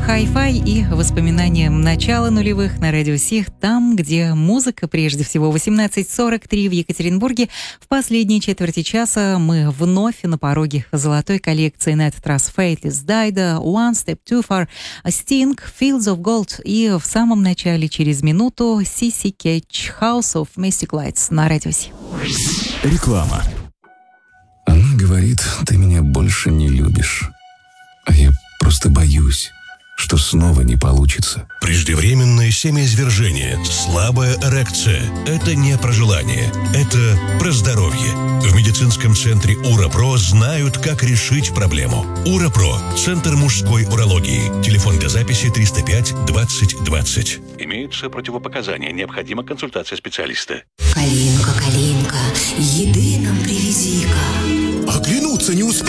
Хай-фай и воспоминания начала нулевых на радио Сих, там, где музыка, прежде всего, 18:43 в Екатеринбурге. В последней четверти часа мы вновь на пороге золотой коллекции, на этот раз Faithless Dido, One Step Too Far, Sting, Fields of Gold и в самом начале, через минуту, Сиси Кетч, House of Mystic Lights на радио Сих. Реклама. Она говорит, ты меня больше не любишь. А я просто боюсь, что снова не получится. Преждевременное семяизвержение, слабая эрекция – это не про желание, это про здоровье. В медицинском центре УРАПРО знают, как решить проблему. УРАПРО – Центр мужской урологии. Телефон для записи 305 20 20. Имеются противопоказания. Необходима консультация специалиста. Калинка, Калинка, еды нам привези-ка. Оглянуться не успел.